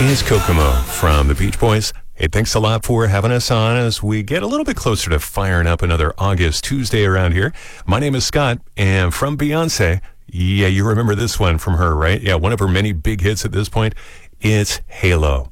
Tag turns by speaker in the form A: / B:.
A: is Kokomo from the Beach Boys. Hey, thanks a lot for having us on as we get a little bit closer to firing up another August Tuesday around here. My name is Scott, and from Beyonce, yeah, you remember this one from her, right? Yeah, one of her many big hits at this point, it's Halo.